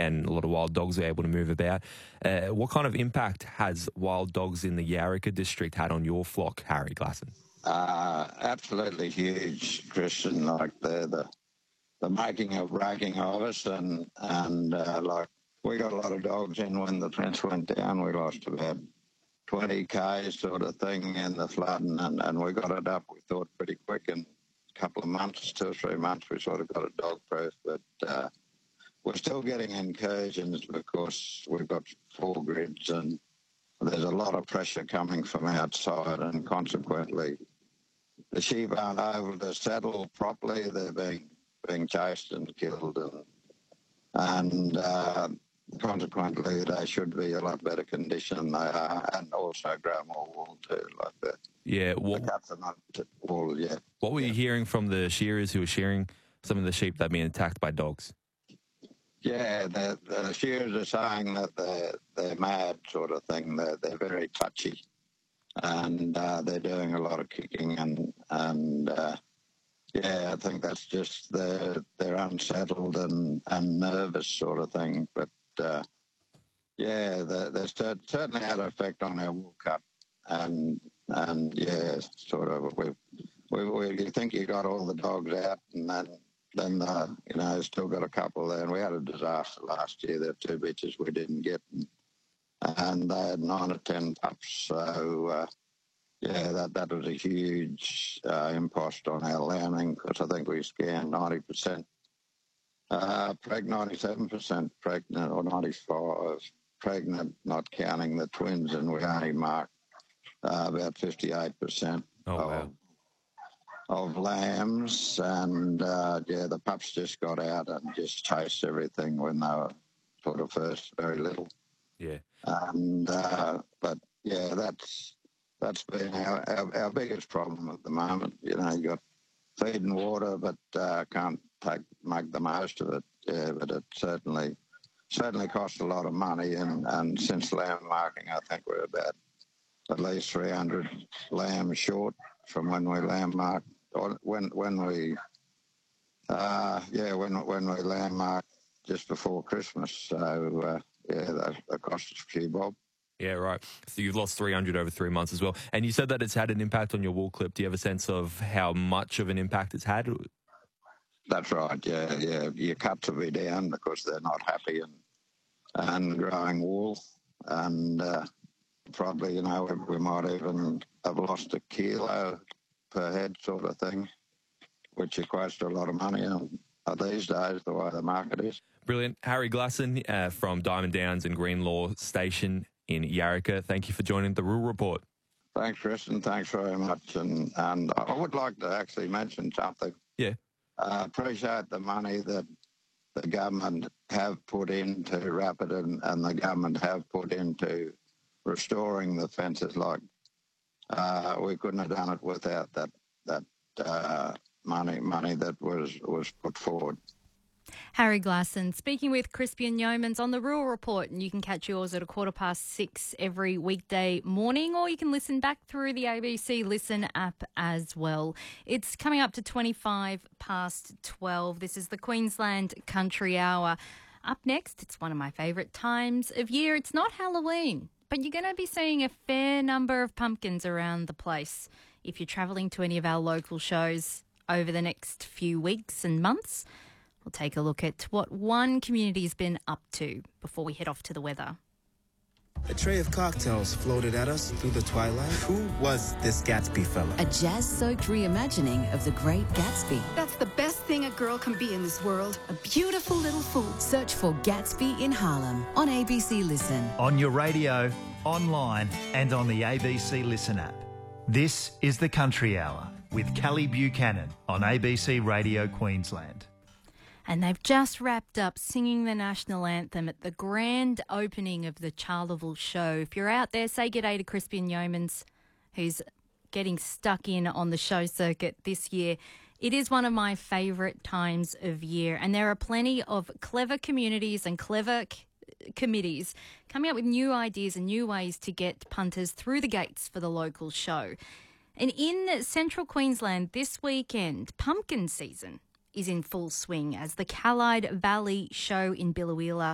and a lot of wild dogs are able to move about. What kind of impact has wild dogs in the Yarrika district had on your flock, Harry Glasson? Absolutely huge, Christian. Like the making of breaking of us, and like we got a lot of dogs in when the fence went down. We lost about 20 k's sort of thing in the flooding, and we got it up. We thought pretty quick in a couple of months, 2 or 3 months. We sort of got it dog proof, but we're still getting incursions because we've got 4 grids and there's a lot of pressure coming from outside, and consequently the sheep aren't able to settle properly. They're being chased and killed, and consequently they should be a lot better condition than they are, and also grow more wool too, like that. Yeah, The cats are not wool yet. What were you hearing from the shearers who were shearing some of the sheep that had been attacked by dogs? Yeah, the shearers are saying that they're mad sort of thing. They're very touchy, and they're doing a lot of kicking, and yeah, I think that's just they're unsettled and nervous sort of thing. But yeah, they certainly had an effect on our wool cut, and yeah, sort of you think you got all the dogs out, and then you know, still got a couple there, and we had a disaster last year. There were 2 bitches we didn't get, and they had 9 or 10 pups. So yeah, that was a huge impost on our lambing, because I think we scanned 90% 97% pregnant, or 95 pregnant, not counting the twins, and we only marked about 58% of lambs, and yeah, the pups just got out and just chased everything when they were sort of first very little. Yeah. And but yeah, that's been our biggest problem at the moment. You know, you got feed and water, but can't make the most of it. Yeah, but it certainly costs a lot of money, and since lamb marking, I think we're about at least 300 lambs short from when we lamb marked. Or when we lamb marked just before Christmas. So yeah, that cost us a few bob. Yeah, right. So you've lost 300 over 3 months as well. And you said that it's had an impact on your wool clip. Do you have a sense of how much of an impact it's had? That's right, yeah. Your cuts will be down because they're not happy and growing wool. And probably, you know, we might even have lost 1 kilo per head sort of thing, which equates to a lot of money these days, the way the market is. Brilliant. Harry Glasson from Diamond Downs and Greenlaw Station in Yarrika. Thank you for joining the Rural Report. Thanks, Kristen. Thanks very much. And I would like to actually mention something. Yeah. Appreciate the money that the government have put into Rapid and the government have put into restoring the fences. Like we couldn't have done it without that money that was put forward. Harry Glasson speaking with Crispian Yeomans on the Rural Report, and you can catch yours at 6:15 every weekday morning, or you can listen back through the ABC Listen app as well. It's coming up to 12:25. This is the Queensland Country Hour. Up next, it's one of my favourite times of year. It's not Halloween, but you're going to be seeing a fair number of pumpkins around the place if you're travelling to any of our local shows over the next few weeks and months. We'll take a look at what one community has been up to before we head off to the weather. A tray of cocktails floated at us through the twilight. Who was this Gatsby fella? A jazz-soaked reimagining of The Great Gatsby. That's the best thing a girl can be in this world. A beautiful little fool. Search for Gatsby in Harlem on ABC Listen. On your radio, online and on the ABC Listen app. This is the Country Hour with Kelly Buchanan on ABC Radio Queensland. And they've just wrapped up singing the national anthem at the grand opening of the Charleville show. If you're out there, say g'day to Crispian Yeomans, who's getting stuck in on the show circuit this year. It is one of my favourite times of year, and there are plenty of clever communities and clever committees coming up with new ideas and new ways to get punters through the gates for the local show. And in central Queensland this weekend, pumpkin season is in full swing as the Callide Valley show in Biloela